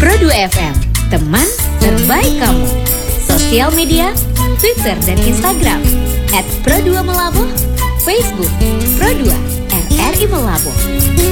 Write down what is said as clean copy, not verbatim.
Pro2 FM, teman terbaik kamu. Sosial media, Twitter dan Instagram @Pro2 Melabuh, Facebook Pro2 RRI Melabuh.